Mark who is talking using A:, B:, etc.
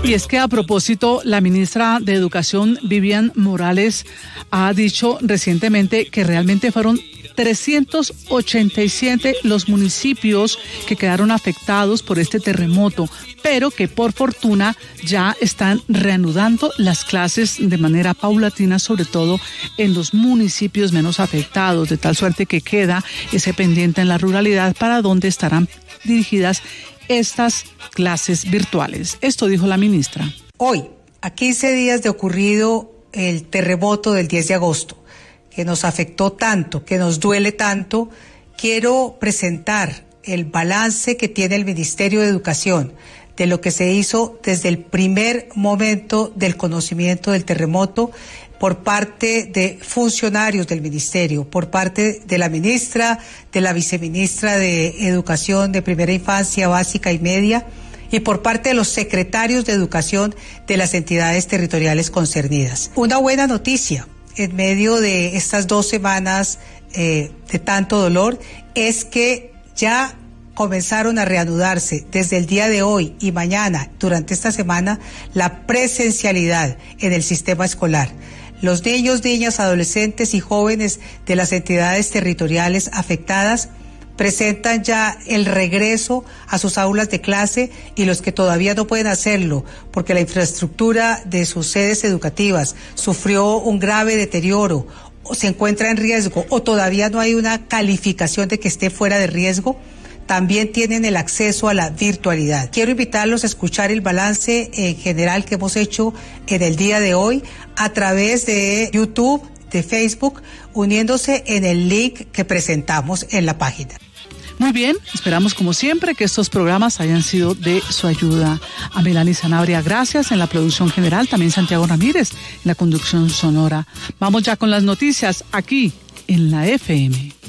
A: Y es que a propósito, la ministra de Educación, Vivian Morales, ha dicho recientemente que realmente fueron 387 los municipios que quedaron afectados por este terremoto, pero que por fortuna ya están reanudando las clases de manera paulatina, sobre todo en los municipios menos afectados, de tal suerte que queda ese pendiente en la ruralidad para donde estarán dirigidas estas clases virtuales. Esto dijo la ministra.
B: Hoy, a 15 días de ocurrido el terremoto del 10 de agosto, que nos afectó tanto, que nos duele tanto, quiero presentar el balance que tiene el Ministerio de Educación de lo que se hizo desde el primer momento del conocimiento del terremoto por parte de funcionarios del ministerio, por parte de la ministra, de la viceministra de Educación de Primera Infancia, Básica y Media, y por parte de los secretarios de Educación de las entidades territoriales concernidas. Una buena noticia en medio de estas 2 semanas de tanto dolor es que ya comenzaron a reanudarse desde el día de hoy y mañana, durante esta semana, la presencialidad en el sistema escolar. Los niños, niñas, adolescentes y jóvenes de las entidades territoriales afectadas presentan ya el regreso a sus aulas de clase, y los que todavía no pueden hacerlo porque la infraestructura de sus sedes educativas sufrió un grave deterioro o se encuentra en riesgo o todavía no hay una calificación de que esté fuera de riesgo, también tienen el acceso a la virtualidad. Quiero invitarlos a escuchar el balance en general que hemos hecho en el día de hoy a través de YouTube, de Facebook, uniéndose en el link que presentamos en la página.
A: Muy bien, esperamos como siempre que estos programas hayan sido de su ayuda. A Melanie Sanabria, gracias en la producción general, también Santiago Ramírez en la conducción sonora. Vamos ya con las noticias aquí en la FM.